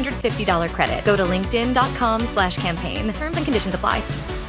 $150 credit. Go to linkedin.com/campaign. Terms and conditions apply.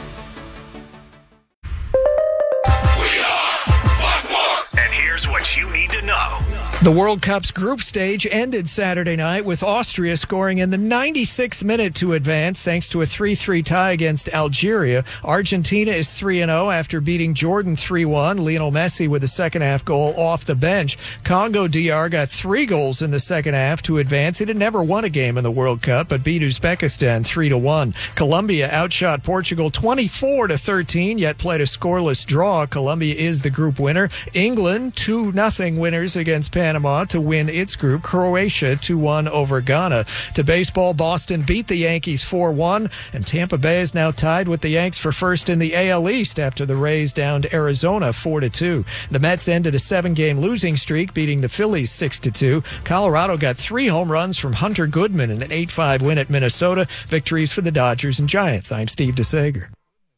And here's what you need to know. The World Cup's group stage ended Saturday night with Austria scoring in the 96th minute to advance thanks to a 3-3 tie against Algeria. Argentina is 3-0 after beating Jordan 3-1. Lionel Messi with a second-half goal off the bench. Congo DR got 3 goals in the second half to advance. It had never won a game in the World Cup, but beat Uzbekistan 3-1. Colombia outshot Portugal 24-13, yet played a scoreless draw. Colombia is the group winner. England 2-0 winners against Panama to win its group. Croatia 2-1 over Ghana. To baseball, Boston beat the Yankees 4-1, and Tampa Bay is now tied with the Yanks for first in the AL East after the Rays downed Arizona 4-2. The Mets ended a 7-game losing streak, beating the Phillies 6-2. Colorado got 3 home runs from Hunter Goodman in an 8-5 win at Minnesota. Victories for the Dodgers and Giants. I'm Steve DeSager.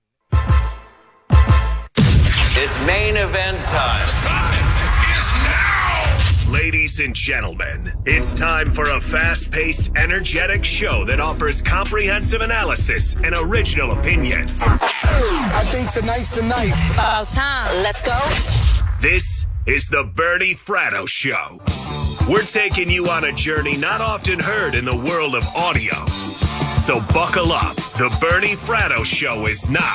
It's main event time. Ladies and gentlemen, it's time for a fast-paced, energetic show that offers comprehensive analysis and original opinions. I think tonight's the night. About time. Let's go. This is the Bernie Fratto Show. We're taking you on a journey not often heard in the world of audio. So buckle up. The Bernie Fratto Show is now.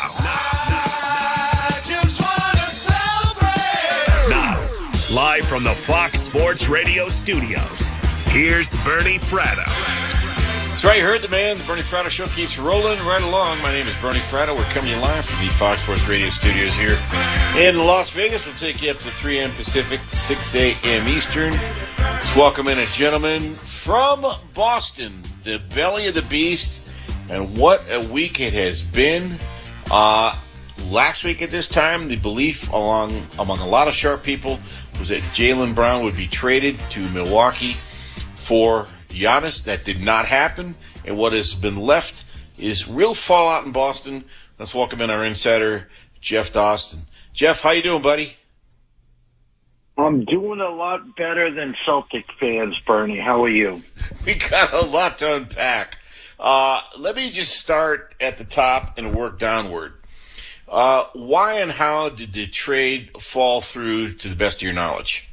I just want to celebrate. Now, live from the Fox Sports Radio studios, here's Bernie Fratto. That's right, you heard the man. The Bernie Fratto Show keeps rolling right along. My name is Bernie Fratto. We're coming to you live from the Fox Sports Radio studios here in Las Vegas. We'll take you up to 3 a.m. Pacific, 6 a.m. Eastern. Let's welcome in a gentleman from Boston, the belly of the beast, and what a week it has been. Last week at this time, the belief among a lot of sharp people was that Jaylen Brown would be traded to Milwaukee for Giannis. That did not happen, and what has been left is real fallout in Boston. Let's welcome in our insider, Jeff Dawson. Jeff, how you doing, buddy? I'm doing a lot better than Celtic fans, Bernie. How are you? We got a lot to unpack. Let me just start at the top and work downward. Why and how did the trade fall through, to the best of your knowledge?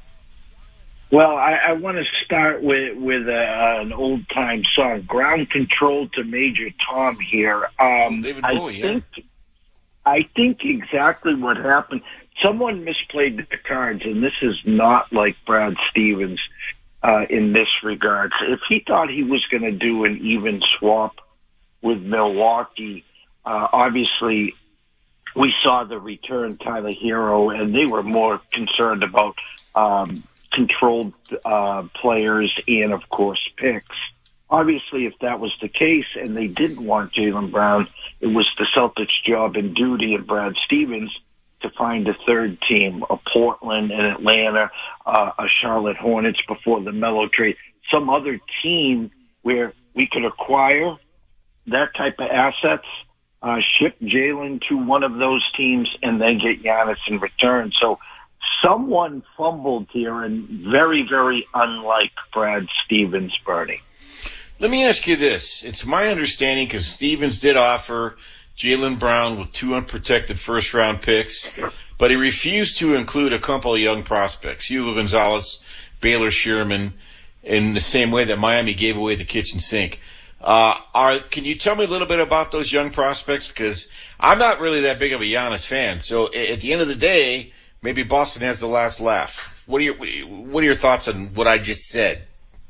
Well, I want to start with an old-time song, Ground Control to Major Tom here. David Bowie, I think exactly what happened. Someone misplayed the cards, and this is not like Brad Stevens in this regard. If he thought he was going to do an even swap with Milwaukee, obviously we saw the return Tyler Hero, and they were more concerned about controlled players and, of course, picks. Obviously, if that was the case and they didn't want Jaylen Brown, it was the Celtics' job and duty and Brad Stevens to find a third team, a Portland, an Atlanta, a Charlotte Hornets before the Melo trade, some other team where we could acquire that type of assets, ship Jaylen to one of those teams, and then get Giannis in return. So someone fumbled here, and very, very unlike Brad Stevens, Bernie. Let me ask you this. It's my understanding, because Stevens did offer Jaylen Brown with 2 unprotected first-round picks, but he refused to include a couple of young prospects, Hugo Gonzalez, Baylor Sherman, in the same way that Miami gave away the kitchen sink. Can you tell me a little bit about those young prospects? Because I'm not really that big of a Giannis fan. So at the end of the day, maybe Boston has the last laugh. What are your thoughts on what I just said?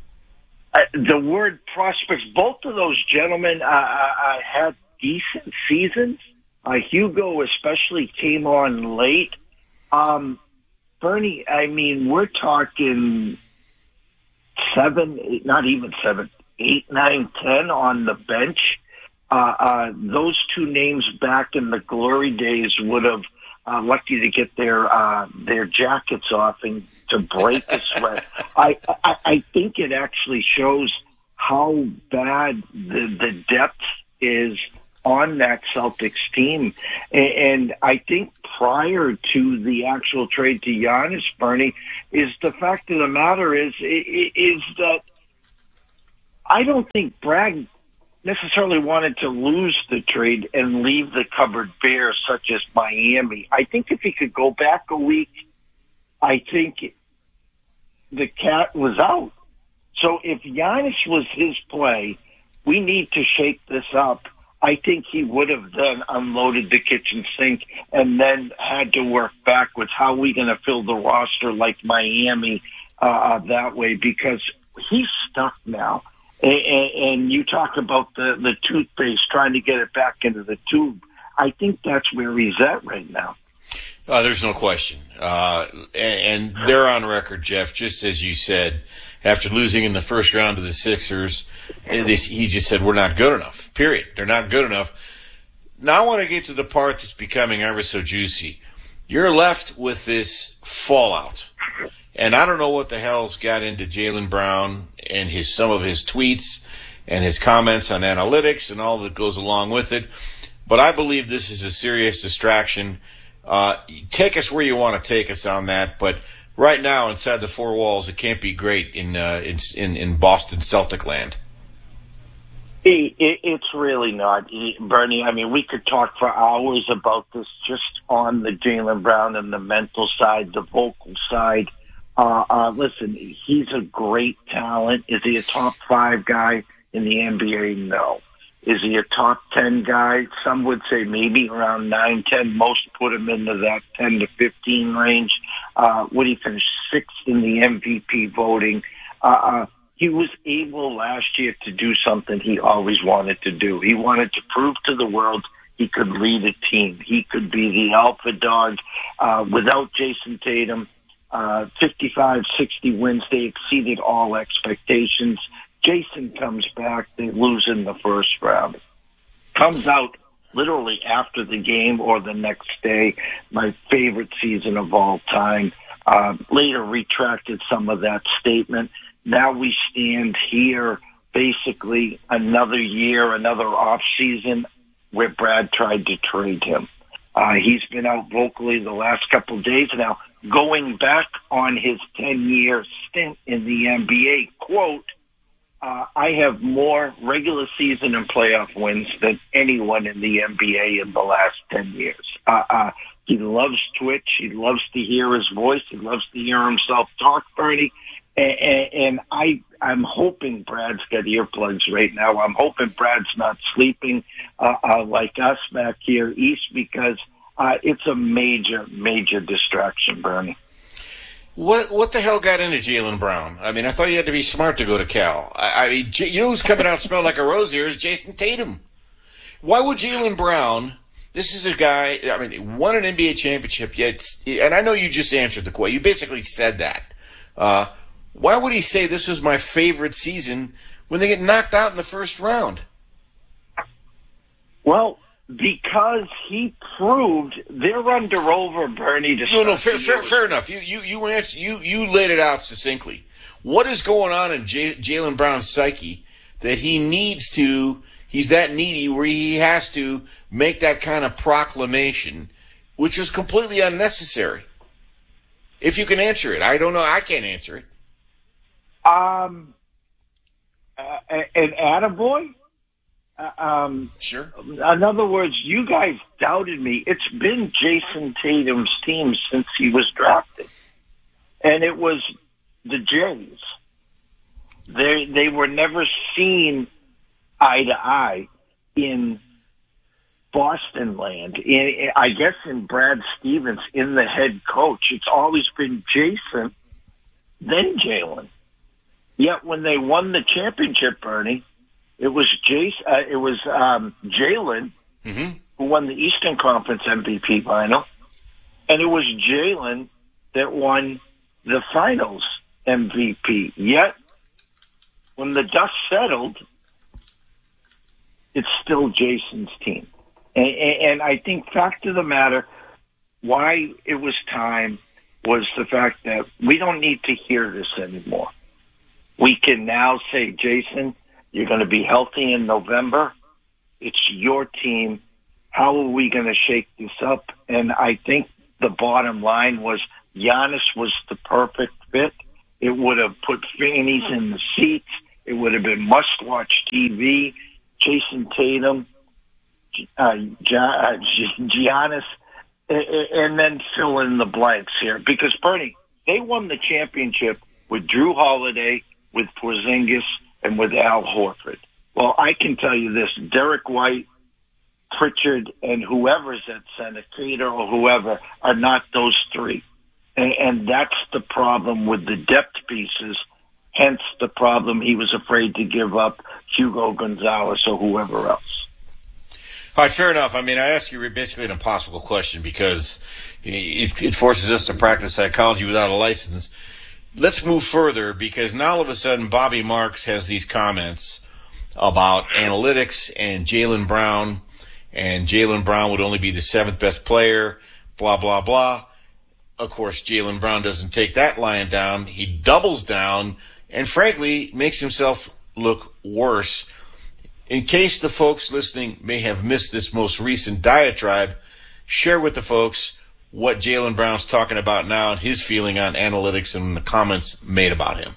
The word prospects, both of those gentlemen had decent seasons. Hugo especially came on late. Bernie, I mean, we're talking 7, 8, not even 7, 8, 9, 10 on the bench. Those two names back in the glory days would have lucky to get their jackets off and to break the sweat. I think it actually shows how bad the depth is on that Celtics team. And I think prior to the actual trade to Giannis, Bernie, is the fact of the matter is that I don't think Brad necessarily wanted to lose the trade and leave the cupboard bare, such as Miami. I think if he could go back a week, I think the cat was out. So if Giannis was his play, we need to shake this up. I think he would have then unloaded the kitchen sink and then had to work backwards. How are we going to fill the roster like Miami that way? Because he's stuck now. And you talk about the toothpaste, trying to get it back into the tube. I think that's where he's at right now. There's no question. And they're on record, Jeff, just as you said, after losing in the first round to the Sixers, he just said, we're not good enough, period. They're not good enough. Now I want to get to the part that's becoming ever so juicy. You're left with this fallout. And I don't know what the hell's got into Jaylen Brown and some of his tweets and his comments on analytics and all that goes along with it. But I believe this is a serious distraction. Take us where you want to take us on that. But right now, inside the four walls, it can't be great in Boston Celtic land. It's really not, Bernie. I mean, we could talk for hours about this just on the Jaylen Brown and the mental side, the vocal side. Listen, he's a great talent. Is he a top 5 guy in the NBA? No. Is he a top 10 guy? Some would say maybe around 9, 10. Most put him into that 10 to 15 range. Would he finish 6th in the MVP voting? He was able last year to do something he always wanted to do. He wanted to prove to the world he could lead a team. He could be the alpha dog. Without Jason Tatum, 55-60 wins. They exceeded all expectations. Jason comes back. They lose in the first round. Comes out literally after the game or the next day. My favorite season of all time. Later retracted some of that statement. Now we stand here basically another year, another off season where Brad tried to trade him. He's been out vocally the last couple of days now, going back on his 10-year stint in the NBA. Quote, I have more regular season and playoff wins than anyone in the NBA in the last 10 years. He loves Twitch. He loves to hear his voice. He loves to hear himself talk, Bernie. And I'm hoping Brad's got earplugs right now. I'm hoping Brad's not sleeping like us back here east, because it's a major, major distraction, Bernie. What the hell got into Jaylen Brown? I mean, I thought you had to be smart to go to Cal. I mean, you know who's coming out smelling like a rose here is Jason Tatum. Why would Jaylen Brown? This is a guy, I mean, won an NBA championship, yet, and I know you just answered the question. You basically said that. Why would he say this was my favorite season when they get knocked out in the first round? Well, because he proved they're under over, Bernie. No, fair enough. You laid it out succinctly. What is going on in Jaylen Brown's psyche that he's that needy where he has to make that kind of proclamation, which was completely unnecessary? If you can answer it. I don't know. I can't answer it. An attaboy? Sure. In other words, you guys doubted me. It's been Jason Tatum's team since he was drafted. And it was the Jays. They were never seen eye to eye in Boston land. I guess in Brad Stevens, in the head coach. It's always been Jason, then Jaylen. Yet when they won the championship, Bernie, it was Jaylen who won the Eastern Conference MVP final, and it was Jaylen that won the Finals MVP. Yet, when the dust settled, it's still Jason's team. And I think fact of the matter, why it was time was the fact that we don't need to hear this anymore. We can now say, Jason, you're going to be healthy in November. It's your team. How are we going to shake this up? And I think the bottom line was Giannis was the perfect fit. It would have put fannies in the seats. It would have been must-watch TV. Jason Tatum, Giannis, and then fill in the blanks here. Because, Bernie, they won the championship with Drew Holiday, with Porzingis, and with Al Horford. Well, I can tell you this, Derek White, Pritchard, and whoever's at center, Cater or whoever, are not those three. And that's the problem with the depth pieces, hence the problem he was afraid to give up Hugo Gonzalez or whoever else. All right, fair enough. I mean, I ask you basically an impossible question because it forces us to practice psychology without a license. Let's move further because now all of a sudden Bobby Marks has these comments about analytics and Jaylen Brown, and Jaylen Brown would only be the 7th best player, blah, blah, blah. Of course, Jaylen Brown doesn't take that lying down. He doubles down and, frankly, makes himself look worse. In case the folks listening may have missed this most recent diatribe, share with the folks what Jaylen Brown's talking about now and his feeling on analytics and the comments made about him.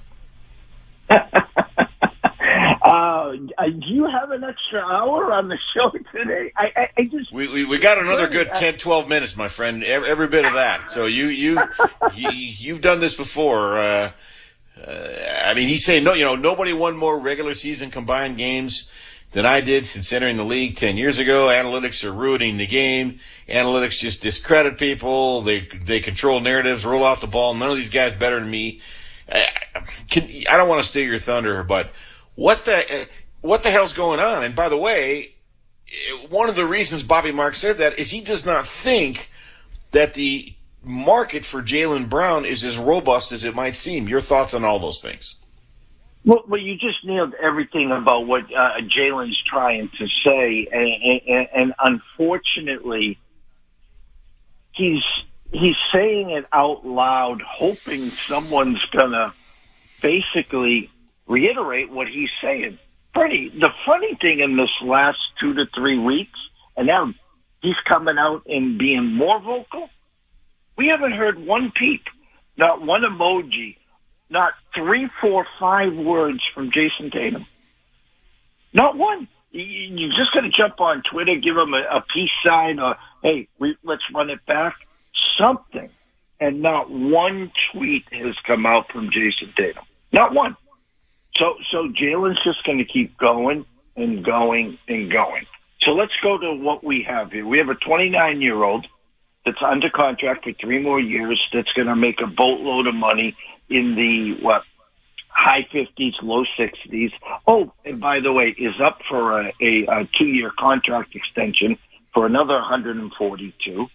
Do you have an extra hour on the show today? I just we got another good 10, 12 minutes, my friend. Every bit of that. So you've done this before. I mean, he's saying nobody won more regular season combined games than I did since entering the league 10 years ago. Analytics are ruining the game. Analytics just discredit people. They control narratives, roll off the ball. None of these guys better than me. I don't want to steal your thunder, but what the hell's going on? And by the way, one of the reasons Bobby Marks said that is he does not think that the market for Jaylen Brown is as robust as it might seem. Your thoughts on all those things? Well, you just nailed everything about what Jaylen's trying to say, and unfortunately, he's saying it out loud, hoping someone's gonna basically reiterate what he's saying. Bernie, the funny thing in this last 2 to 3 weeks, and now he's coming out and being more vocal, we haven't heard one peep, not one emoji, not 3, 4, 5 words from Jason Tatum. Not one. You're just going to jump on Twitter, give him a peace sign, or, hey, let's run it back. Something. And not one tweet has come out from Jason Tatum. Not one. So Jaylen's just going to keep going and going and going. So let's go to what we have here. We have a 29-year-old that's under contract for 3 more years that's going to make a boatload of money in the, high 50s, low 60s. Oh, and by the way, is up for a 2-year contract extension for another 142.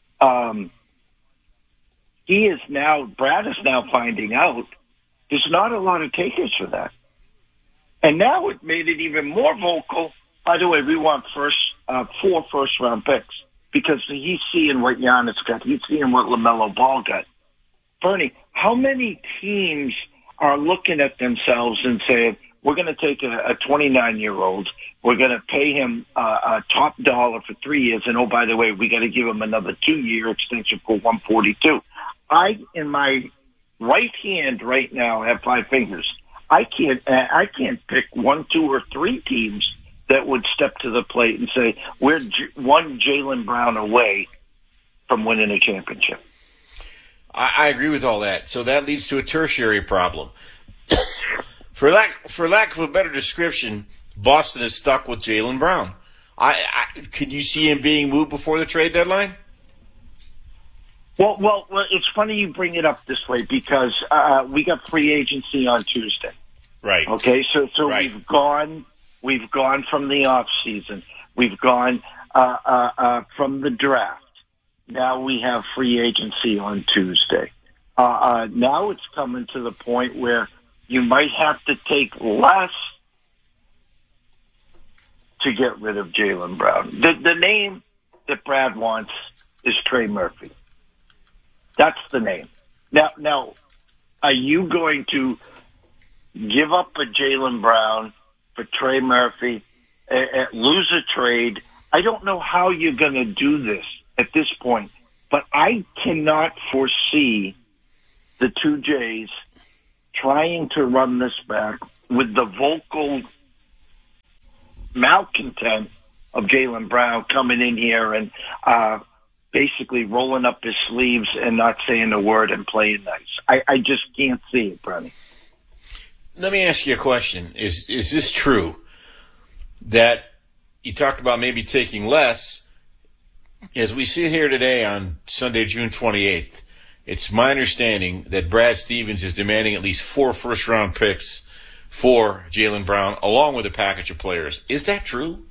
Brad is now finding out there's not a lot of takers for that. And now it made it even more vocal. By the way, we want 4 first-round picks because he's seeing what Giannis got. He's seeing what LaMelo Ball got. Bernie, how many teams are looking at themselves and saying, we're going to take a 29-year-old, we're going to pay him a top dollar for 3 years, and oh, by the way, we got to give him another 2-year extension for 142. I, in my right hand right now, have 5 fingers. I can't pick 1, 2, or 3 teams that would step to the plate and say, we're one Jaylen Brown away from winning a championship. I agree with all that. So that leads to a tertiary problem. For lack of a better description, Boston is stuck with Jaylen Brown. Can you see him being moved before the trade deadline? Well, it's funny you bring it up this way because we got free agency on Tuesday. Right. Okay, so right. we've gone from the off season. We've gone from the draft. Now we have free agency on Tuesday. Now it's coming to the point where you might have to take less to get rid of Jaylen Brown. The name that Brad wants is Trey Murphy. That's the name. Now, are you going to give up a Jaylen Brown for Trey Murphy, lose a trade? I don't know how you're going to do this at this point, but I cannot foresee the 2 J's trying to run this back with the vocal malcontent of Jaylen Brown coming in here and basically rolling up his sleeves and not saying a word and playing nice. I just can't see it, Brenny. Let me ask you a question. Is this true that you talked about maybe taking less? As we sit here today on Sunday, June 28th, it's my understanding that Brad Stevens is demanding at least 4 first-round picks for Jaylen Brown, along with a package of players. Is that true?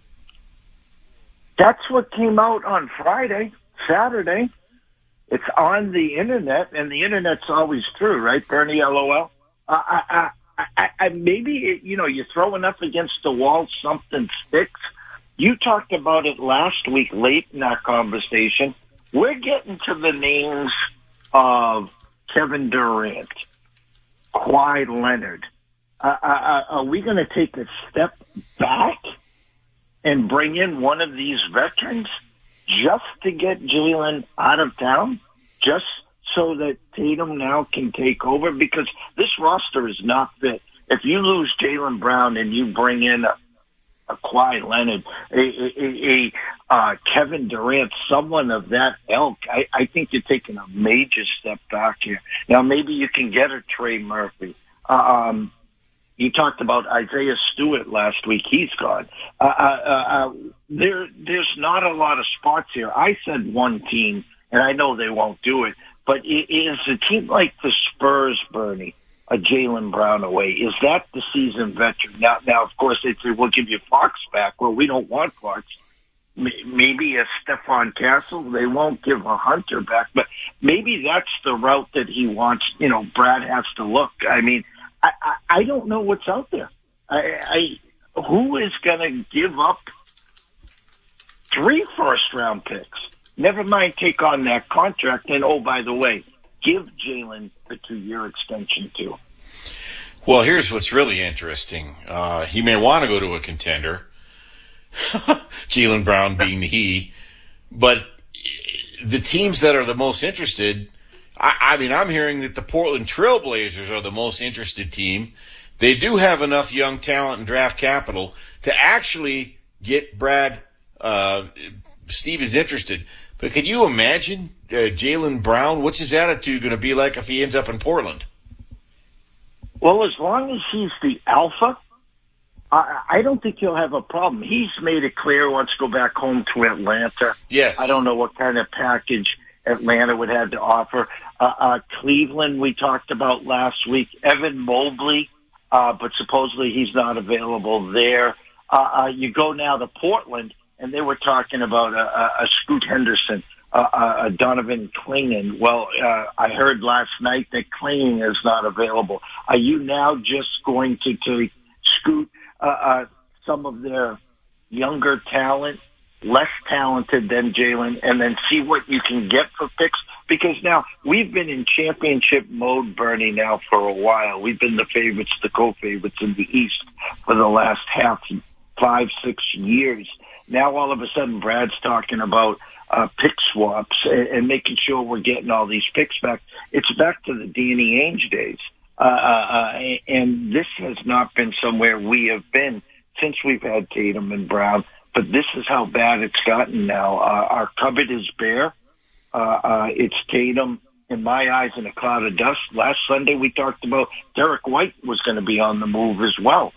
That's what came out on Saturday. It's on the internet, and the internet's always true, right, Bernie? LOL. Maybe you throw enough against the wall, something sticks. You talked about it last week, late in our conversation. We're getting to the names of Kevin Durant, Kawhi Leonard. Are we going to take a step back and bring in one of these veterans just to get Jaylen out of town, just so that Tatum now can take over? Because this roster is not fit. If you lose Jaylen Brown and you bring in a Kawhi Leonard, a Kevin Durant, someone of that ilk, I think you're taking a major step back here. Now, maybe you can get a Trey Murphy. You talked about Isaiah Stewart last week. He's gone. There's not a lot of spots here. I said one team, and I know they won't do it, but is a team like the Spurs, Bernie, a Jaylen Brown away? Is that the seasoned veteran? Now, of course, they say, we'll give you Fox back. Well, we don't want Fox. Maybe a Stephon Castle. They won't give a Hunter back, but maybe that's the route that he wants. Brad has to look. I mean, I don't know what's out there. Who is going to give up 3 first-round picks? Never mind take on that contract. And, oh, by the way, give Jaylen a 2-year extension, too. Well, here's what's really interesting. He may want to go to a contender, Jaylen Brown being the he, but the teams that are the most interested, I mean, I'm hearing that the Portland Trail Blazers are the most interested team. They do have enough young talent and draft capital to actually get Brad Stevens interested. But can you imagine Jaylen Brown? What's his attitude going to be like if he ends up in Portland? Well, as long as he's the alpha, I don't think he'll have a problem. He's made it clear he wants to go back home to Atlanta. Yes. I don't know what kind of package Atlanta would have to offer. Cleveland, we talked about last week. Evan Mobley, but supposedly he's not available there. You go now to Portland, and they were talking about a Scoot Henderson, a Donovan Clingan. Well, I heard last night that Clingan is not available. Are you now just going to scoot some of their younger talent, less talented than Jaylen, and then see what you can get for picks? Because now we've been in championship mode, Bernie, now for a while. We've been the favorites, the co-favorites in the East for the last 5-6 years. Now all of a sudden Brad's talking about pick swaps and making sure we're getting all these picks back. It's back to the Danny Ainge days. And this has not been somewhere we have been since we've had Tatum and Brown. But this is how bad it's gotten now. Our cupboard is bare. It's Tatum, in my eyes, in a cloud of dust. Last Sunday we talked about Derek White was going to be on the move as well.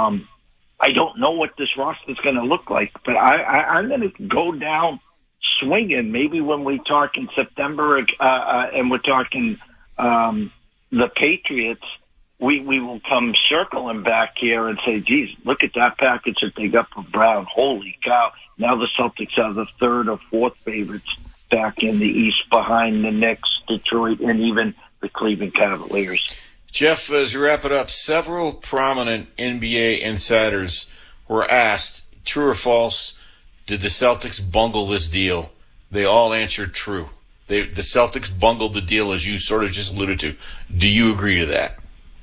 I don't know what this roster is going to look like, but I'm going to go down swinging. Maybe when we talk in September and we're talking the Patriots, we will come circling back here and say, geez, look at that package that they got for Brown. Holy cow. Now the Celtics are the 3rd or 4th favorites back in the East behind the Knicks, Detroit, and even the Cleveland Cavaliers. Jeff, as we wrap it up, several prominent NBA insiders were asked, true or false, did the Celtics bungle this deal? They all answered true. The Celtics bungled the deal, as you sort of just alluded to. Do you agree to that?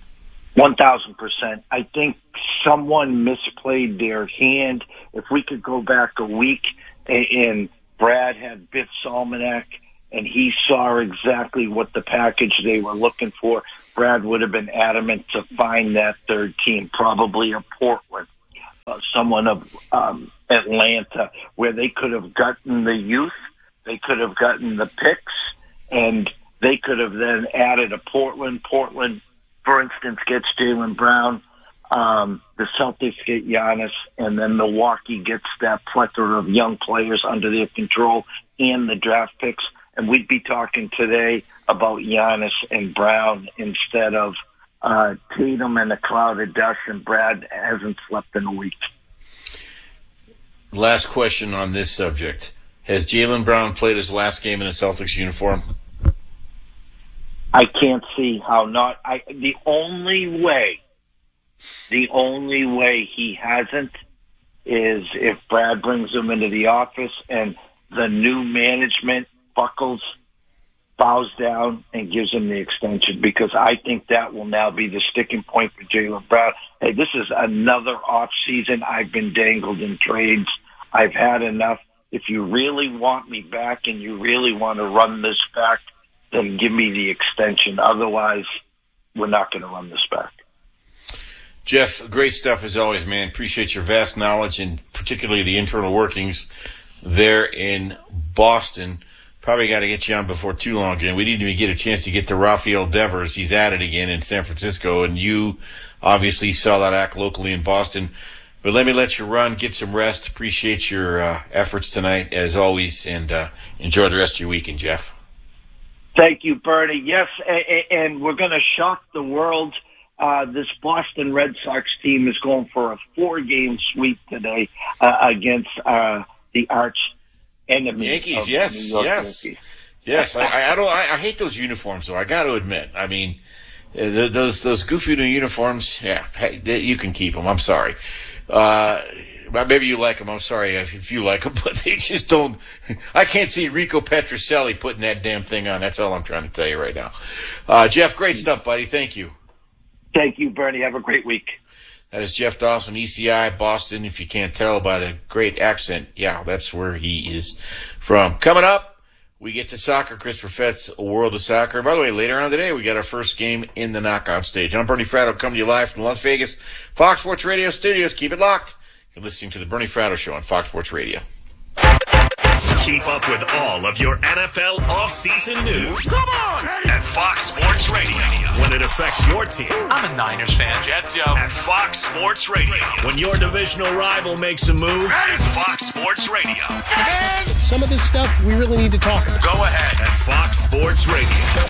1,000%. I think someone misplayed their hand. If we could go back a week and Brad had Biff Salmonek and he saw exactly what the package they were looking for, Brad would have been adamant to find that third team, probably a Portland, someone of Atlanta, where they could have gotten the youth, they could have gotten the picks, and they could have then added a Portland. Portland, for instance, gets Jaylen Brown. The Celtics get Giannis, and then Milwaukee gets that plethora of young players under their control and the draft picks. And we'd be talking today about Giannis and Brown instead of Tatum and a cloud of dust, and Brad hasn't slept in a week. Last question on this subject. Has Jaylen Brown played his last game in a Celtics uniform? I can't see how not. The only way he hasn't is if Brad brings him into the office and the new management bows down and gives him the extension, because I think that will now be the sticking point for Jaylen Brown. Hey, this is another off season. I've been dangled in trades. I've had enough. If you really want me back and you really want to run this back, then give me the extension. Otherwise, we're not going to run this back. Jeff, great stuff as always, man. Appreciate your vast knowledge and particularly the internal workings there in Boston. Probably got to get you on before too long again. We didn't even get a chance to get to Rafael Devers. He's at it again in San Francisco, and you obviously saw that act locally in Boston. But let me let you run, get some rest. Appreciate your efforts tonight, as always, and enjoy the rest of your weekend, Jeff. Thank you, Bernie. Yes, and we're going to shock the world. This Boston Red Sox team is going for a 4-game sweep today against the arch enemy Yankees. of Yes, New York yes, Yankees. yes. I hate those uniforms, though. I got to admit. I mean, those goofy new uniforms. Yeah, you can keep them. I'm sorry. Maybe you like them. I'm sorry if you like them, but they just don't. I can't see Rico Petrocelli putting that damn thing on. That's all I'm trying to tell you right now. Jeff, great stuff, buddy. Thank you. Thank you, Bernie. Have a great week. That is Jeff Dawson, ECI, Boston. If you can't tell by the great accent, yeah, that's where he is from. Coming up, we get to soccer. Chris Buffett's World of Soccer. By the way, later on today, we got our first game in the knockout stage. I'm Bernie Fratto, coming to you live from Las Vegas, Fox Sports Radio studios. Keep it locked. You're listening to the Bernie Fratto Show on Fox Sports Radio. Keep up with all of your NFL offseason news. Come on! At Fox Sports Radio. When it affects your team. I'm a Niners fan, Jets, yo. At Fox Sports Radio. When your divisional rival makes a move. At Fox Sports Radio. And some of this stuff we really need to talk about. Go ahead. At Fox Sports Radio.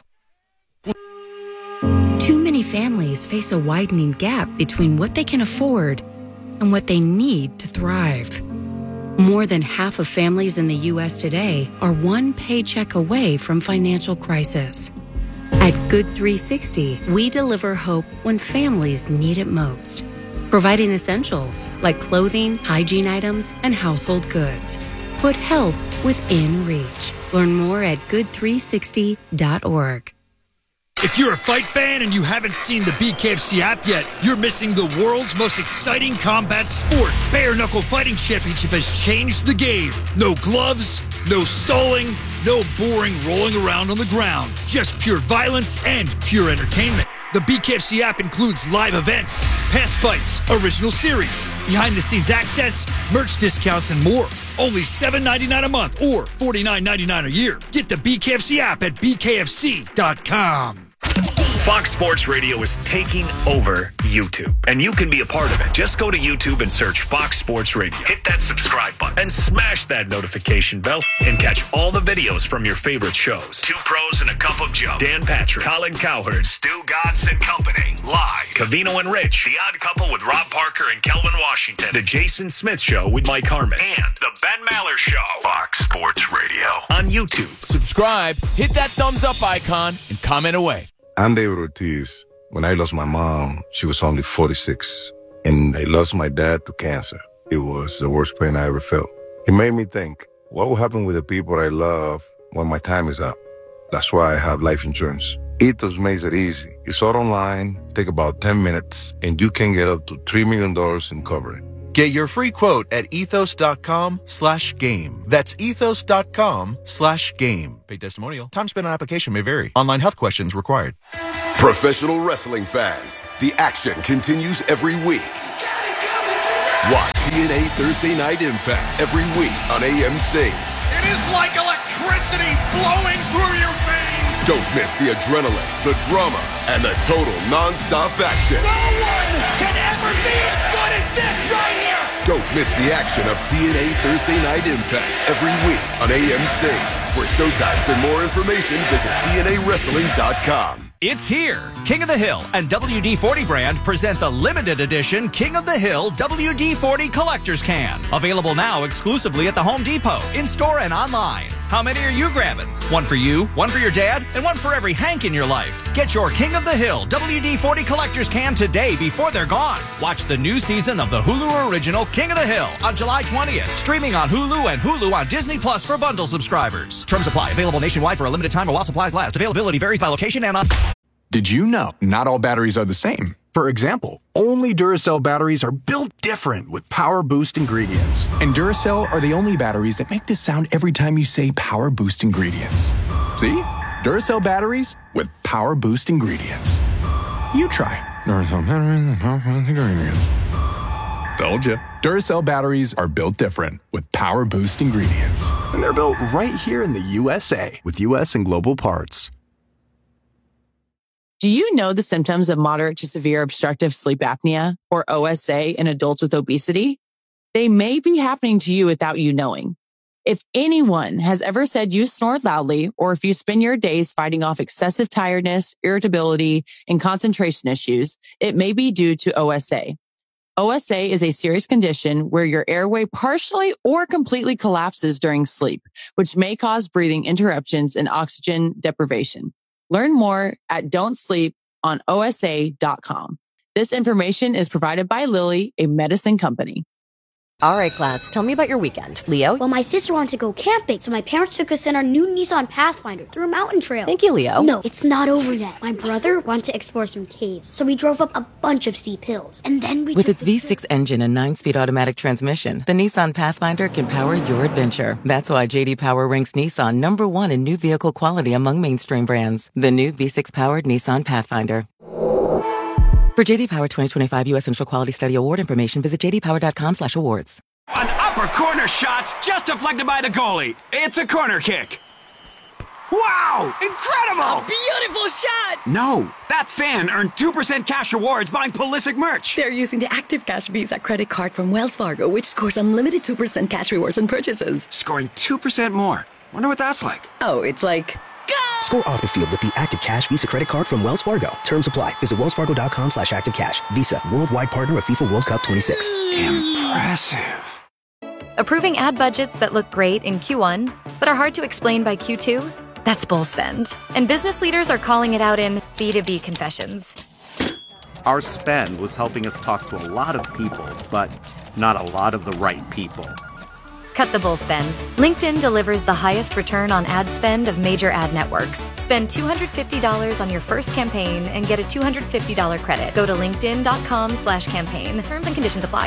Too many families face a widening gap between what they can afford and what they need to thrive. More than half of families in the U.S. today are one paycheck away from financial crisis. At Good 360, we deliver hope when families need it most, providing essentials like clothing, hygiene items, and household goods. Put help within reach. Learn more at good360.org. If you're a fight fan and you haven't seen the BKFC app yet, you're missing the world's most exciting combat sport. Bare Knuckle Fighting Championship has changed the game. No gloves, no stalling, no boring rolling around on the ground. Just pure violence and pure entertainment. The BKFC app includes live events, past fights, original series, behind-the-scenes access, merch discounts, and more. Only $7.99 a month or $49.99 a year. Get the BKFC app at bkfc.com. Fox Sports Radio is taking over YouTube, and you can be a part of it. Just go to YouTube and search Fox Sports Radio. Hit that subscribe button and smash that notification bell and catch all the videos from your favorite shows. Two Pros and a Cup of Joe, Dan Patrick, Colin Cowherd, Stu Gatz and Company, live. Covino and Rich, The Odd Couple with Rob Parker and Kelvin Washington, The Jason Smith Show with Mike Harmon, and The Ben Maller Show. Fox Sports Radio on YouTube. Subscribe, hit that thumbs up icon, and comment away. I'm David Ortiz. When I lost my mom, she was only 46. And I lost my dad to cancer. It was the worst pain I ever felt. It made me think, what will happen with the people I love when my time is up? That's why I have life insurance. Ethos makes it easy. It's all online, take about 10 minutes, and you can get up to $3 million in coverage. Get your free quote at ethos.com/game. That's ethos.com/game. Paid testimonial. Time spent on application may vary. Online health questions required. Professional wrestling fans, the action continues every week. Watch TNA Thursday Night Impact every week on AMC. It is like electricity flowing through your veins. Don't miss the adrenaline, the drama, and the total non-stop action. No one can ever be as good as this right here. Don't miss the action of TNA Thursday Night Impact every week on AMC. For showtimes and more information, visit TNAWrestling.com. It's here. King of the Hill and WD-40 brand present the limited edition King of the Hill WD-40 Collector's Can. Available now exclusively at the Home Depot, in-store and online. How many are you grabbing? One for you, one for your dad, and one for every Hank in your life. Get your King of the Hill WD-40 Collector's Can today before they're gone. Watch the new season of the Hulu original King of the Hill on July 20th. Streaming on Hulu and Hulu on Disney Plus for bundle subscribers. Terms apply. Available nationwide for a limited time or while supplies last. Availability varies by location and on... Did you know not all batteries are the same? For example, only Duracell batteries are built different with Power Boost ingredients. And Duracell are the only batteries that make this sound every time you say Power Boost ingredients. See? Duracell batteries with Power Boost ingredients. You try. Duracell batteries with Power Boost ingredients. Told you. Duracell batteries are built different with Power Boost ingredients. And they're built right here in the USA with US and global parts. Do you know the symptoms of moderate to severe obstructive sleep apnea, or OSA, in adults with obesity? They may be happening to you without you knowing. If anyone has ever said you snore loudly, or if you spend your days fighting off excessive tiredness, irritability, and concentration issues, it may be due to OSA. OSA is a serious condition where your airway partially or completely collapses during sleep, which may cause breathing interruptions and oxygen deprivation. Learn more at don'tsleeponosa.com. This information is provided by Lilly, a medicine company. All right, class, tell me about your weekend. Leo? Well, my sister wanted to go camping, so my parents took us in our new Nissan Pathfinder through a mountain trail. Thank you, Leo. No, it's not over yet. My brother wanted to explore some caves, so we drove up a bunch of steep hills. And then we With its V6 engine and 9-speed automatic transmission, the Nissan Pathfinder can power your adventure. That's why J.D. Power ranks Nissan #1 in new vehicle quality among mainstream brands. The new V6-powered Nissan Pathfinder. For J.D. Power 2025 U.S. Central Quality Study Award information, visit jdpower.com/awards. An upper corner shot's just deflected by the goalie. It's a corner kick. Wow! Incredible! A beautiful shot! No, that fan earned 2% cash rewards buying Pulisic merch. They're using the Active Cash Visa credit card from Wells Fargo, which scores unlimited 2% cash rewards on purchases. Scoring 2% more. Wonder what that's like. Oh, it's like... Score off the field with the Active Cash Visa credit card from Wells Fargo. Terms apply. Visit wellsfargo.com/activecash. Visa, worldwide partner of FIFA World Cup 26. Impressive. Approving ad budgets that look great in Q1, but are hard to explain by Q2? That's bull spend. And business leaders are calling it out in B2B confessions. Our spend was helping us talk to a lot of people, but not a lot of the right people. Cut the bull spend. LinkedIn delivers the highest return on ad spend of major ad networks. Spend $250 on your first campaign and get a $250 credit. Go to linkedin.com/campaign. Terms and conditions apply.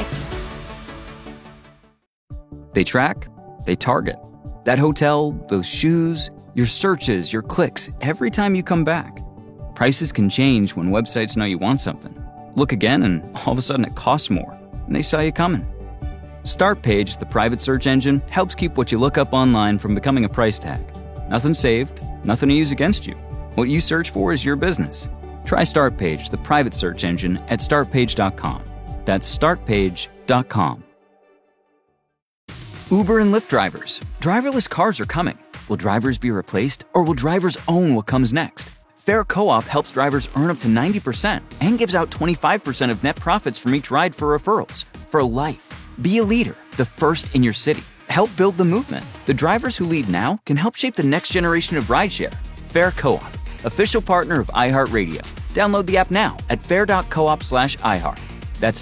They track, they target. That hotel, those shoes, your searches, your clicks, every time you come back. Prices can change when websites know you want something. Look again and all of a sudden it costs more, and they saw you coming. Startpage, the private search engine, helps keep what you look up online from becoming a price tag. Nothing saved, nothing to use against you. What you search for is your business. Try Startpage, the private search engine, at startpage.com. That's startpage.com. Uber and Lyft drivers. Driverless cars are coming. Will drivers be replaced, or will drivers own what comes next? Fair Co-op helps drivers earn up to 90% and gives out 25% of net profits from each ride for referrals. For life. Be a leader, the first in your city. Help build the movement. The drivers who lead now can help shape the next generation of rideshare. Fair Co-op, official partner of iHeartRadio. Download the app now at fair.coop/iHeart. That's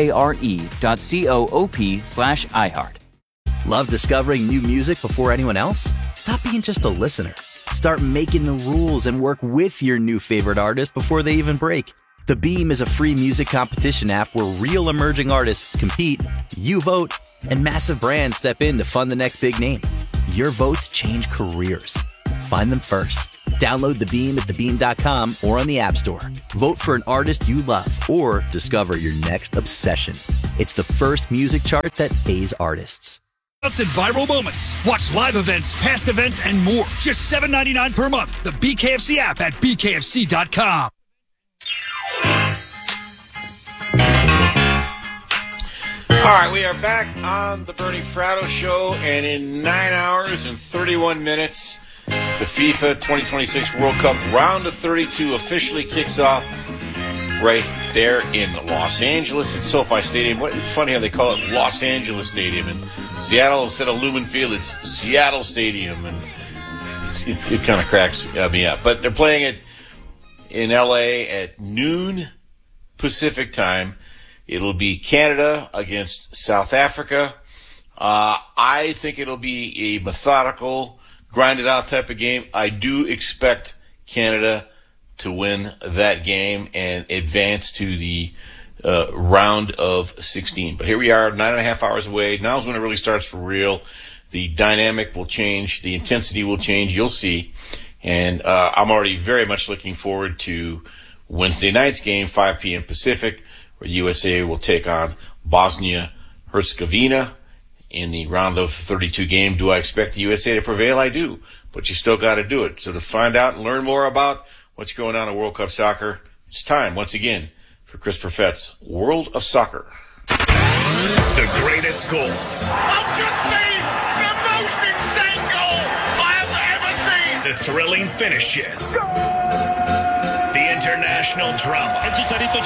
FARE.coop/iHeart. Love discovering new music before anyone else? Stop being just a listener. Start making the rules and work with your new favorite artist before they even break. The Beam is a free music competition app where real emerging artists compete, you vote, and massive brands step in to fund the next big name. Your votes change careers. Find them first. Download The Beam at thebeam.com or on the App Store. Vote for an artist you love or discover your next obsession. It's the first music chart that pays artists. And viral moments. Watch live events, past events, and more. Just $7.99 per month. The BKFC app at bkfc.com. All right, we are back on the Bernie Fratto Show, and in 9 hours and 31 minutes, the FIFA 2026 World Cup round of 32 officially kicks off right there in Los Angeles at SoFi Stadium. It's funny how they call it Los Angeles Stadium. In Seattle, instead of Lumen Field, it's Seattle Stadium, and it kind of cracks me up. But they're playing it in L.A. at noon Pacific time. It'll be Canada against South Africa. I think it'll be a methodical, grinded-out type of game. I do expect Canada to win that game and advance to the round of 16. But here we are, 9.5 hours away. Now's when it really starts for real. The dynamic will change. The intensity will change. You'll see. And I'm already very much looking forward to Wednesday night's game, 5 p.m. Pacific, where the USA will take on Bosnia-Herzegovina in the round of 32 game. Do I expect the USA to prevail? I do. But you still got to do it. So to find out and learn more about what's going on in World Cup soccer, it's time, once again, for Chris Perfett's World of Soccer. The greatest goals. I've just seen the most insane goal I have ever seen. The thrilling finishes. The international drama. El Chicharito.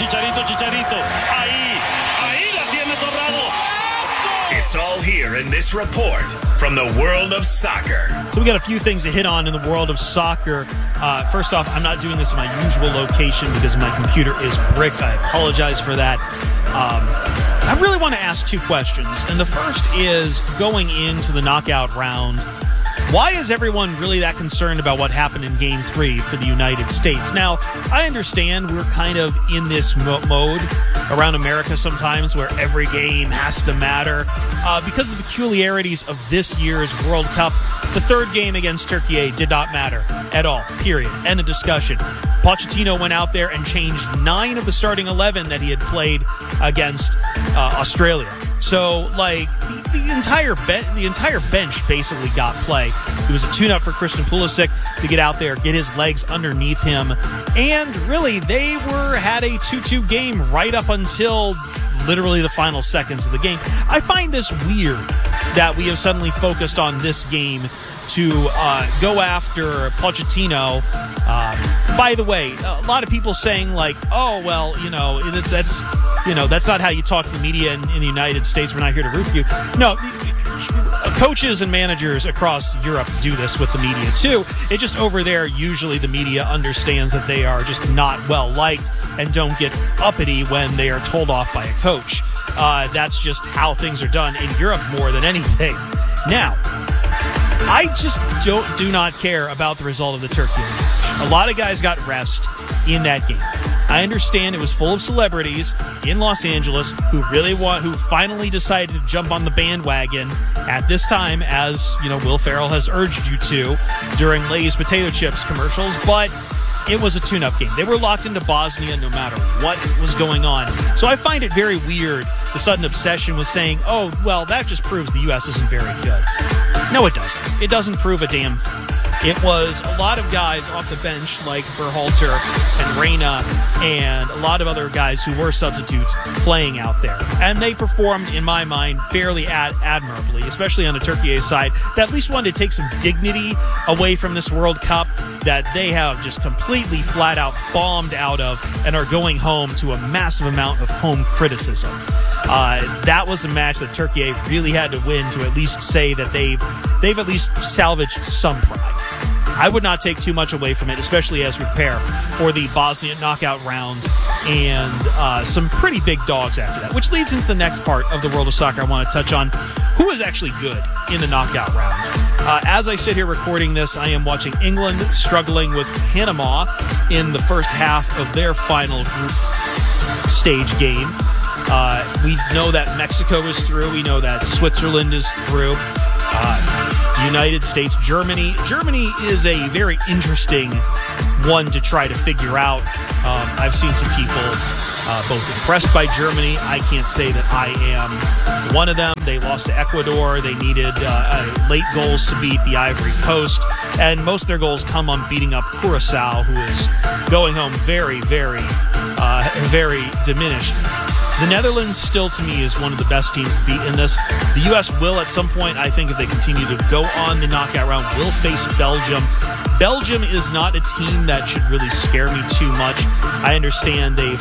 Ahí la tiene Torrado. It's all here in this report from the World of Soccer. So we got a few things to hit on in the world of soccer. First off, I'm not doing this in my usual location because my computer is bricked. I apologize for that. I really want to ask two questions. And the first is, going into the knockout round, why is everyone really that concerned about what happened in Game 3 for the United States? Now, I understand we're kind of in this mode around America sometimes where every game has to matter. Because of the peculiarities of this year's World Cup, the third game against Turkey did not matter at all, period. End of discussion. Pochettino went out there and changed 9 of the starting 11 that he had played against Australia. So, like, the entire bench basically got play. It was a tune-up for Christian Pulisic to get out there, get his legs underneath him. And really, they had a 2-2 game right up until literally the final seconds of the game. I find this weird that we have suddenly focused on this game to go after Pochettino. By the way, a lot of people saying like, oh, well, that's not how you talk to the media in the United States. We're not here to root for you. No, coaches and managers across Europe do this with the media too. It's just over there, usually the media understands that they are just not well liked and don't get uppity when they are told off by a coach. That's just how things are done in Europe more than anything. Now, I just do not care about the result of the Turkey match. A lot of guys got rest in that game. I understand it was full of celebrities in Los Angeles who finally decided to jump on the bandwagon at this time, as Will Ferrell has urged you to during Lay's potato chips commercials, but it was a tune-up game. They were locked into Bosnia no matter what was going on. So I find it very weird, the sudden obsession with saying, oh, well, that just proves the U.S. isn't very good. No, it doesn't. It doesn't prove a damn thing. It was a lot of guys off the bench like Berhalter and Reina and a lot of other guys who were substitutes playing out there. And they performed, in my mind, fairly admirably, especially on the Turkey side, that at least wanted to take some dignity away from this World Cup that they have just completely flat out bombed out of and are going home to a massive amount of home criticism. That was a match that Turkey really had to win to at least say that they've at least salvaged some pride. I would not take too much away from it, especially as we prepare for the Bosnia knockout round and some pretty big dogs after that, which leads into the next part of the world of soccer I want to touch on. Who is actually good in the knockout round. As I sit here recording this, I am watching England struggling with Panama in the first half of their final group stage game. We know that Mexico is through. We know that Switzerland is through. United States, Germany. Germany is a very interesting one to try to figure out. I've seen some people both impressed by Germany. I can't say that I am one of them. They lost to Ecuador. They needed late goals to beat the Ivory Coast. And most of their goals come on beating up Curacao, who is going home very, very, very diminished. The Netherlands still, to me, is one of the best teams to beat in this. The U.S. will, at some point, I think, if they continue to go on the knockout round, will face Belgium. Belgium is not a team that should really scare me too much. I understand they've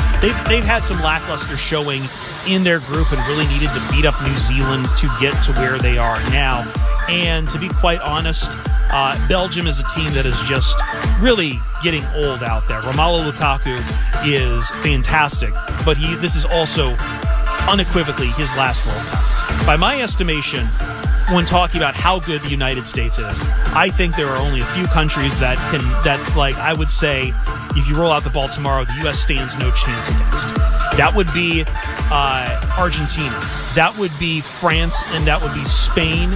had some lackluster showing in their group and really needed to beat up New Zealand to get to where they are now. And to be quite honest, Belgium is a team that is just really getting old out there. Romelu Lukaku is fantastic, but this is also unequivocally his last World Cup. By my estimation, when talking about how good the United States is, I think there are only a few countries that I would say, if you roll out the ball tomorrow, the U.S. stands no chance against. That would be Argentina. That would be France, and that would be Spain.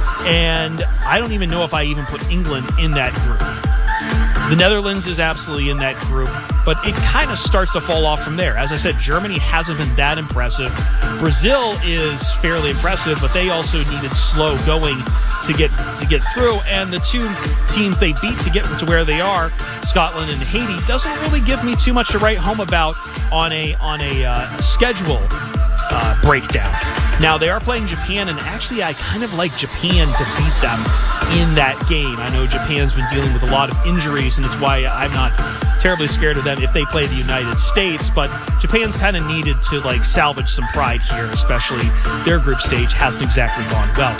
And I don't even know if I even put England in that group. The Netherlands is absolutely in that group, but it kind of starts to fall off from there. As I said, Germany hasn't been that impressive. Brazil is fairly impressive, but they also needed slow going to get through. And the two teams they beat to get to where they are, Scotland and Haiti, doesn't really give me too much to write home about on a schedule breakdown. Now, they are playing Japan, and actually I kind of like Japan to beat them in that game. I know Japan's been dealing with a lot of injuries, and it's why I'm not terribly scared of them if they play the United States, but Japan's kind of needed to salvage some pride here, especially their group stage hasn't exactly gone well.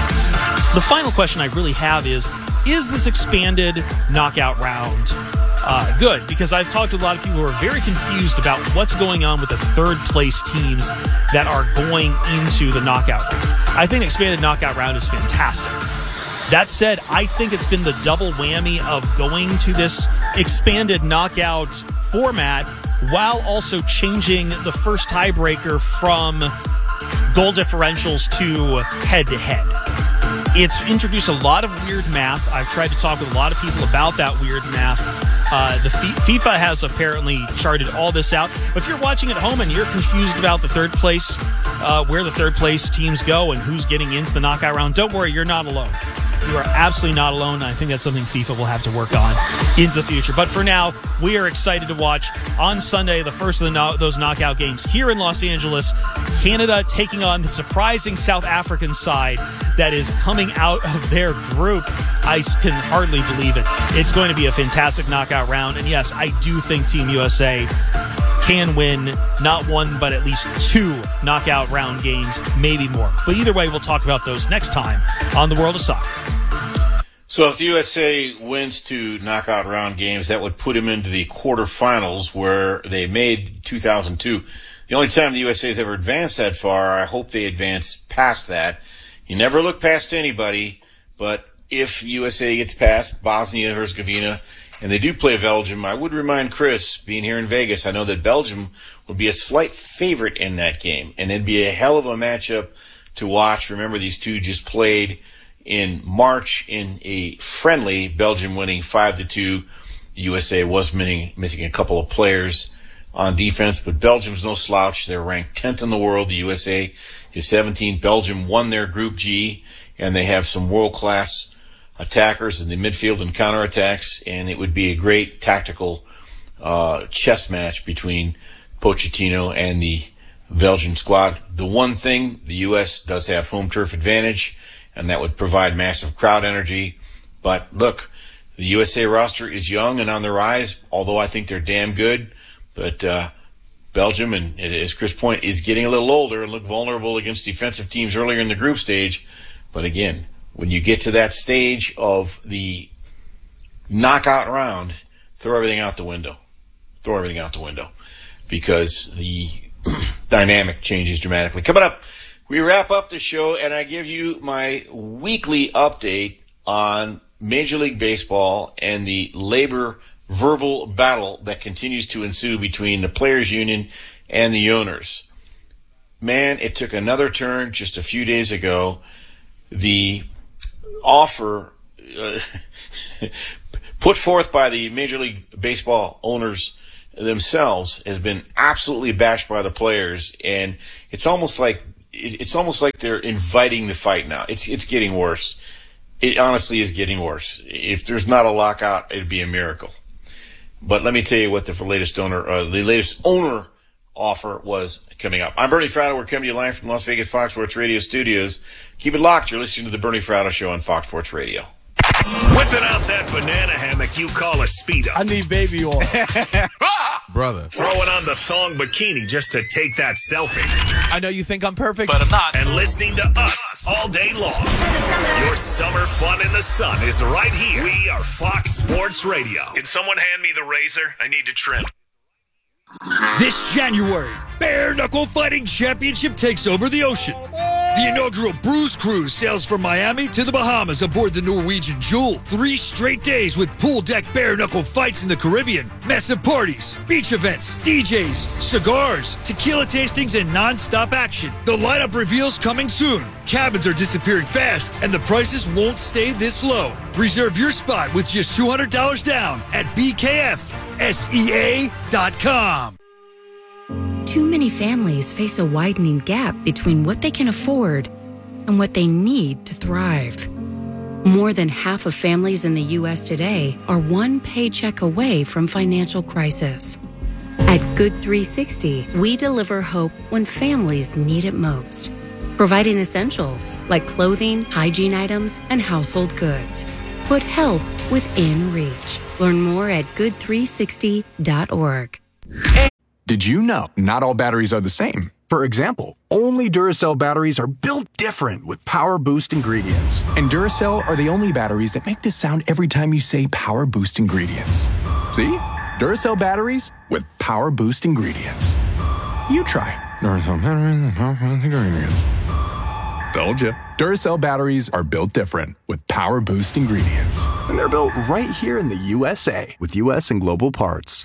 The final question I really have is this expanded knockout round good? Because I've talked to a lot of people who are very confused about what's going on with the third place teams that are going into the knockout round. I think expanded knockout round is fantastic. That said, I think it's been the double whammy of going to this expanded knockout format while also changing the first tiebreaker from goal differentials to head-to-head. It's introduced a lot of weird math. I've tried to talk with a lot of people about that weird math. The FIFA has apparently charted all this out. But if you're watching at home and you're confused about the third place, where the third place teams go and who's getting into the knockout round, don't worry, you're not alone. You are absolutely not alone. I think that's something FIFA will have to work on into the future. But for now, we are excited to watch on Sunday the first of those knockout games here in Los Angeles. Canada taking on the surprising South African side that is coming out of their group. I can hardly believe it. It's going to be a fantastic knockout round. And yes, I do think Team USA can win not one, but at least two knockout round games, maybe more. But either way, we'll talk about those next time on The World of Soccer. So if the USA wins two knockout round games, that would put him into the quarterfinals where they made 2002. The only time the USA has ever advanced that far. I hope they advance past that. You never look past anybody, but if USA gets past Bosnia-Herzegovina, and they do play Belgium, I would remind Chris, being here in Vegas, I know that Belgium would be a slight favorite in that game, and it'd be a hell of a matchup to watch. Remember, these two just played in March in a friendly, Belgium winning 5-2. USA was missing a couple of players on defense, but Belgium's no slouch. They're ranked 10th in the world. The USA is 17th. Belgium won their Group G, and they have some world-class attackers in the midfield and counterattacks, and it would be a great tactical chess match between Pochettino and the Belgian squad. The one thing, the U.S. does have home turf advantage, and that would provide massive crowd energy. But look, the USA roster is young and on the rise, although I think they're damn good. But Belgium, and as Chris pointed, is getting a little older and look vulnerable against defensive teams earlier in the group stage. But again, when you get to that stage of the knockout round, throw everything out the window. Throw everything out the window because the dynamic changes dramatically. Coming up, We wrap up the show, and I give you my weekly update on Major League Baseball and the labor verbal battle that continues to ensue between the players' union and the owners. Man, it took another turn just a few days ago. The offer put forth by the Major League Baseball owners themselves has been absolutely bashed by the players, and it's almost like they're inviting the fight now. It's getting worse. It honestly is getting worse. If there's not a lockout, it'd be a miracle. But let me tell you what the latest owner offer was coming up. I'm Bernie Fratto. We're coming to you live from Las Vegas Fox Sports Radio studios. Keep it locked. You're listening to the Bernie Fratto Show on Fox Sports Radio. Whipping out that banana hammock you call a Speedo. I need baby oil. Brother. Throwing on the thong bikini just to take that selfie. I know you think I'm perfect, but I'm not. And listening to us all day long. Your summer fun in the sun is right here. We are Fox Sports Radio. Can someone hand me the razor? I need to trim. This January, Bare Knuckle Fighting Championship takes over the ocean. The inaugural Bruise Cruise sails from Miami to the Bahamas aboard the Norwegian Jewel. 3 straight days with pool deck bare knuckle fights in the Caribbean, massive parties, beach events, DJs, cigars, tequila tastings, and non-stop action. The lineup reveals coming soon. Cabins are disappearing fast, and the prices won't stay this low. Reserve your spot with just $200 down at BKFSEA.com. Too many families face a widening gap between what they can afford and what they need to thrive. More than half of families in the U.S. today are one paycheck away from financial crisis. At Good 360, we deliver hope when families need it most, providing essentials like clothing, hygiene items, and household goods. Put help within reach. Learn more at good360.org. Did you know not all batteries are the same? For example, only Duracell batteries are built different with Power Boost ingredients. And Duracell are the only batteries that make this sound every time you say Power Boost ingredients. See? Duracell batteries with Power Boost ingredients. You try. Duracell batteries with Power Boost ingredients. Told you. Duracell batteries are built different with Power Boost ingredients. And they're built right here in the USA with US and global parts.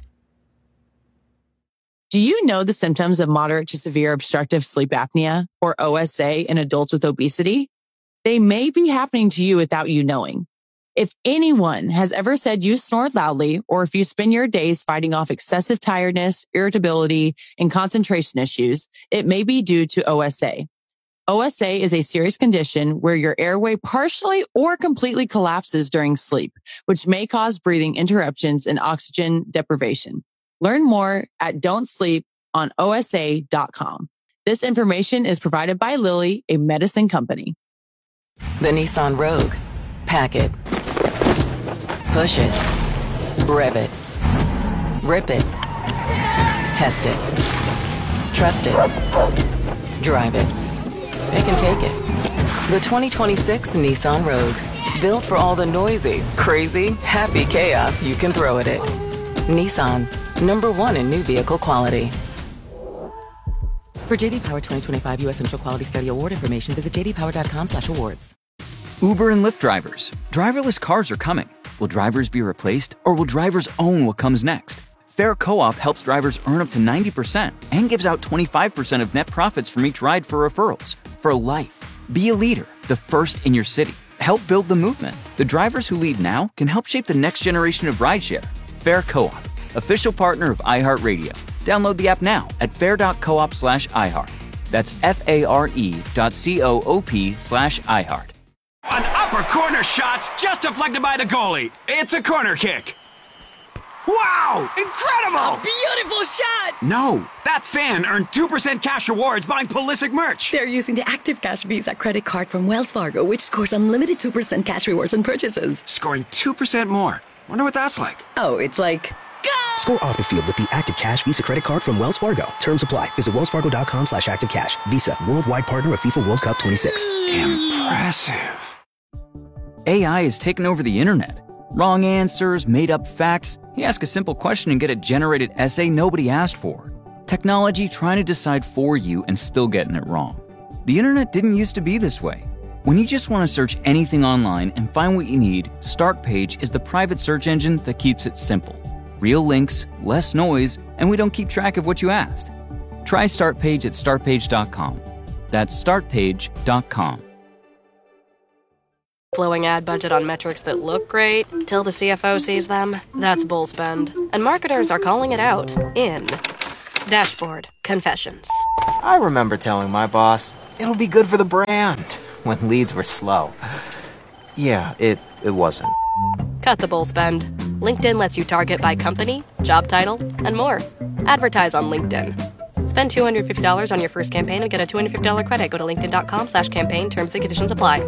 Do you know the symptoms of moderate to severe obstructive sleep apnea, or OSA, in adults with obesity? They may be happening to you without you knowing. If anyone has ever said you snore loudly, or if you spend your days fighting off excessive tiredness, irritability, and concentration issues, it may be due to OSA. OSA is a serious condition where your airway partially or completely collapses during sleep, which may cause breathing interruptions and oxygen deprivation. Learn more at don'tsleeponosa.com. This information is provided by Lilly, a medicine company. The Nissan Rogue. Pack it. Push it. Rev it. Rip it. Test it. Trust it. Drive it. They can take it. The 2026 Nissan Rogue. Built for all the noisy, crazy, happy chaos you can throw at it. Nissan. #1 in new vehicle quality. For JD Power 2025 U.S. Central Quality Study Award information, visit jdpower.com/awards. Uber and Lyft drivers. Driverless cars are coming. Will drivers be replaced, or will drivers own what comes next? Fair Co-op helps drivers earn up to 90% and gives out 25% of net profits from each ride for referrals. For life. Be a leader, the first in your city. Help build the movement. The drivers who lead now can help shape the next generation of rideshare. Fair Co-op. Official partner of iHeartRadio. Download the app now at fair.coop/iHeart. That's FARE.coop/iHeart. An upper corner shot's just deflected by the goalie. It's a corner kick. Wow! Incredible! Beautiful shot! No, that fan earned 2% cash rewards buying Pulisic merch. They're using the Active Cash Visa credit card from Wells Fargo, which scores unlimited 2% cash rewards on purchases. Scoring 2% more. Wonder what that's like. Oh, it's like... Score off the field with the Active Cash Visa credit card from Wells Fargo. Terms apply. Visit wellsfargo.com/activecash. Visa, worldwide partner of FIFA World Cup 26. Impressive. AI has taken over the internet. Wrong answers, made up facts. You ask a simple question and get a generated essay nobody asked for. Technology trying to decide for you and still getting it wrong. The internet didn't used to be this way. When you just want to search anything online and find what you need, Startpage is the private search engine that keeps it simple. Real links, less noise, and we don't keep track of what you asked. Try Startpage at startpage.com. That's startpage.com. Flowing ad budget on metrics that look great till the CFO sees them. That's bull spend. And marketers are calling it out in Dashboard Confessions. I remember telling my boss, it'll be good for the brand, when leads were slow. Yeah, it wasn't. Cut the bull spend. LinkedIn lets you target by company, job title, and more. Advertise on LinkedIn. Spend $250 on your first campaign and get a $250 credit. Go to linkedin.com/campaign. Terms and conditions apply.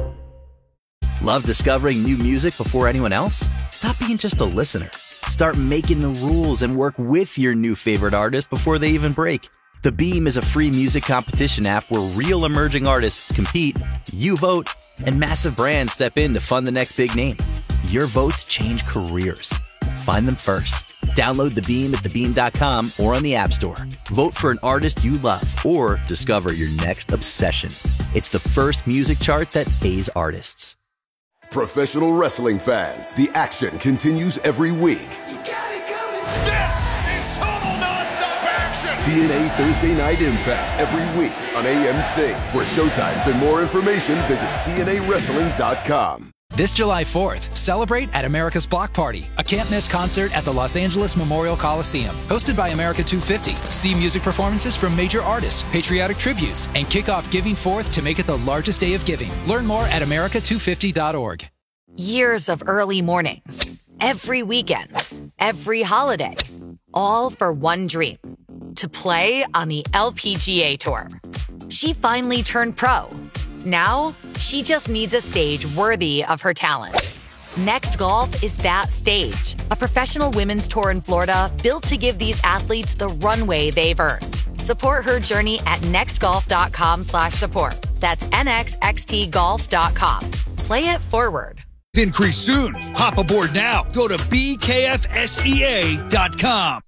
Love discovering new music before anyone else? Stop being just a listener. Start making the rules and work with your new favorite artist before they even break. The Beam is a free music competition app where real emerging artists compete, you vote, and massive brands step in to fund the next big name. Your votes change careers. Find them first. Download The Beam at thebeam.com or on the App Store. Vote for an artist you love or discover your next obsession. It's the first music chart that pays artists. Professional wrestling fans, the action continues every week. This is total nonstop action! TNA Thursday Night Impact every week on AMC. For showtimes and more information, visit TNAWrestling.com. This July 4th, celebrate at America's Block Party, a can't-miss concert at the Los Angeles Memorial Coliseum. Hosted by America 250. See music performances from major artists, patriotic tributes, and kick off Giving Forth to make it the largest day of giving. Learn more at america250.org. Years of early mornings, every weekend, every holiday, all for one dream, to play on the LPGA Tour. She finally turned pro. Now, she just needs a stage worthy of her talent. Next Golf is that stage. A professional women's tour in Florida built to give these athletes the runway they've earned. Support her journey at nextgolf.com/support. That's nxxtgolf.com. Play it forward. Increase soon. Hop aboard now. Go to bkfsea.com.